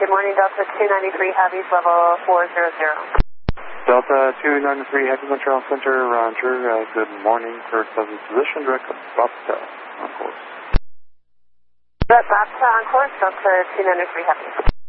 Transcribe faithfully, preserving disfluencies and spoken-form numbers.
Good morning, Delta two ninety-three Heavies, level four zero zero. Delta two ninety-three Heavy Montreal Center, Roger. Uh, good morning, for pleasant position, direct Bapta, on course. Bapta on course, Delta two ninety-three Heavy.